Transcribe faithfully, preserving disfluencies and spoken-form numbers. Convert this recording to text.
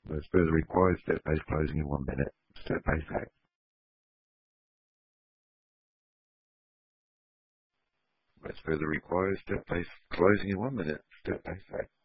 As further required, step base closing in one minute. Step base back. As further required, step base closing in one minute. Step base back.